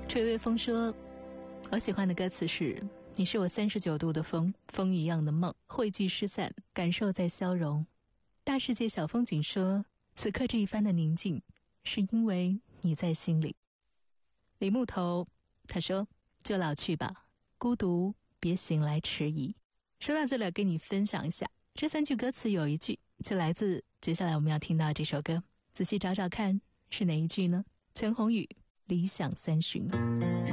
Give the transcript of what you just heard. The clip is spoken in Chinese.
吹微风说，我喜欢的歌词是：你是我39度的风，风一样的梦，汇聚失散，感受在消融。大世界小风景说，此刻这一番的宁静，是因为你在心里。李木头他说，就老去吧，孤独别醒来迟疑。说到这里，跟你分享一下这3句歌词，有一句就来自接下来我们要听到这首歌，仔细找找看是哪一句呢？陈鸿宇，理想三旬。